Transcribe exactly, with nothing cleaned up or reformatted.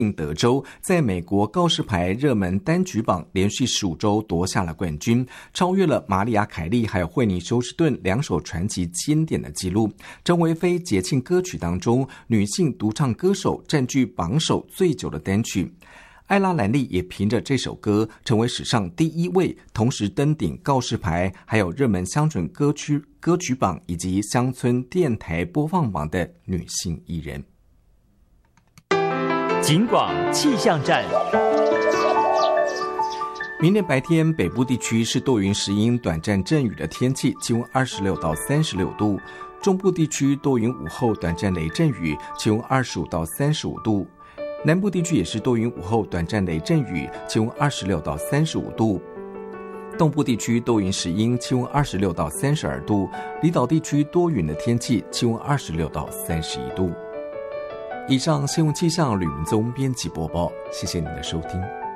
德州在美国告示牌热门单曲榜连续十五周夺下了冠军，超越了玛丽亚·凯莉还有惠妮·休斯顿两首传奇经典的纪录，成为非节庆歌曲当中女性独唱歌手占据榜首最久的单曲。艾拉·兰莉也凭着这首歌成为史上第一位同时登顶告示牌还有热门乡村歌曲歌曲榜以及乡村电台播放榜的女性艺人。 警广气象站。 明天白天北部地区是多云时阴短暂阵雨的天气，气温二十六到三十六度，中部地区多云午后短暂雷阵雨，气温二十五到三十五度，南部地区也是多云午后短暂雷阵雨，气温二十六到三十五度，东部地区多云时阴，气温二十六到三十二度，离岛地区多云的天气，气温二十六到三十一度。以上新闻气象吕文宗编辑播报，谢谢您的收听。